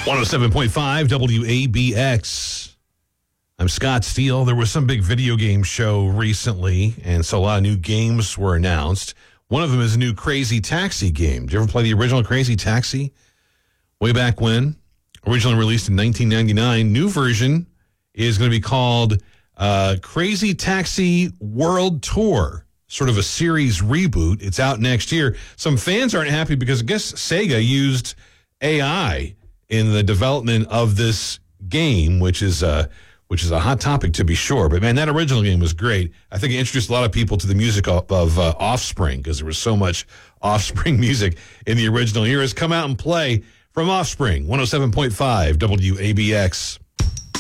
107.5 WABX. I'm Scott Steele. There was some big video game show recently, and so a lot of new games were announced. One of them is a new Crazy Taxi game. Did you ever play the original Crazy Taxi? Way back when. Originally released in 1999. New version is going to be called Crazy Taxi World Tour. Sort of a series reboot. It's out next year. Some fans aren't happy because I guess Sega used AI in the development of this game, which is a hot topic to be sure. But man, that original game was great. I think it introduced a lot of people to the music of Offspring because there was so much Offspring music in the original. Here is Come Out and Play from Offspring, 107.5 WABX.